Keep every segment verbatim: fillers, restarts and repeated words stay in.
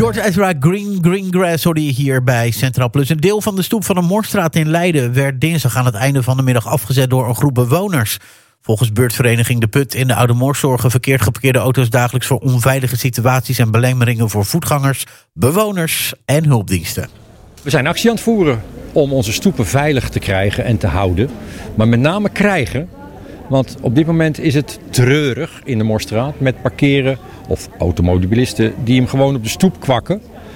George Ezra, Green Greengrass hoorde je hier bij Centraal Plus. Een deel van de stoep van de Morstraat in Leiden werd dinsdag aan het einde van de middag afgezet door een groep bewoners. Volgens buurtvereniging De Put in de Oude Mors zorgen verkeerd geparkeerde auto's dagelijks voor onveilige situaties en belemmeringen voor voetgangers, bewoners en hulpdiensten. We zijn actie aan het voeren om onze stoepen veilig te krijgen en te houden. Maar met name krijgen, want op dit moment is het treurig in de Morstraat met parkeren of automobilisten die hem gewoon op de stoep kwakken.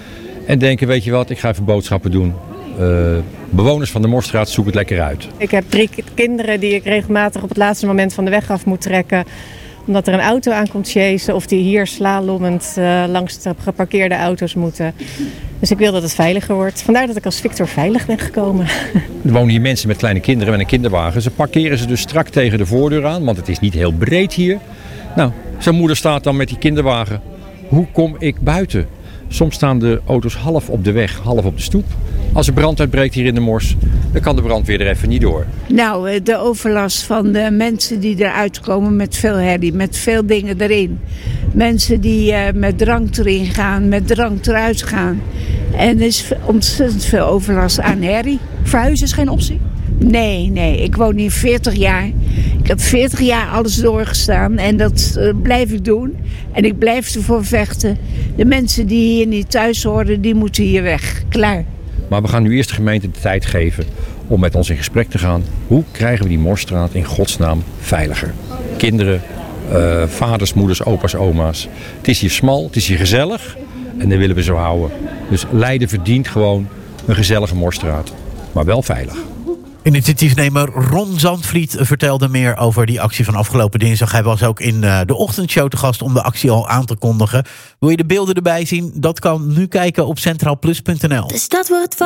En denken, weet je wat, ik ga even boodschappen doen. Uh, bewoners van de Morstraat zoeken het lekker uit. Ik heb drie kinderen die ik regelmatig op het laatste moment van de weg af moet trekken. Omdat er een auto aankomt chasen of die hier slalommend uh, langs de geparkeerde auto's moeten. Dus ik wil dat het veiliger wordt. Vandaar dat ik als Victor veilig ben gekomen. Er wonen hier mensen met kleine kinderen met een kinderwagen. Ze parkeren ze dus strak tegen de voordeur aan, want het is niet heel breed hier. Nou, zijn moeder staat dan met die kinderwagen. Hoe kom ik buiten? Soms staan de auto's half op de weg, half op de stoep. Als er brand uitbreekt hier in de Mors, dan kan de brandweer er even niet door. Nou, de overlast van de mensen die eruit komen met veel herrie, met veel dingen erin. Mensen die uh, met drank erin gaan, met drank eruit gaan. En er is ontzettend veel overlast aan herrie. Verhuizen is geen optie? Nee, nee. Ik woon hier veertig jaar. Ik heb veertig jaar alles doorgestaan en dat uh, blijf ik doen. En ik blijf ervoor vechten. De mensen die hier niet thuis horen, die moeten hier weg. Klaar. Maar we gaan nu eerst de gemeente de tijd geven om met ons in gesprek te gaan. Hoe krijgen we die Morstraat in godsnaam veiliger? Kinderen, uh, vaders, moeders, opa's, oma's. Het is hier smal, het is hier gezellig en dat willen we zo houden. Dus Leiden verdient gewoon een gezellige Morstraat, maar wel veilig. Initiatiefnemer Ron Zandvliet vertelde meer over die actie van afgelopen dinsdag. Hij was ook in de ochtendshow te gast om de actie al aan te kondigen. Wil je de beelden erbij zien? Dat kan nu kijken op centraalplus punt n l. Dus dat wordt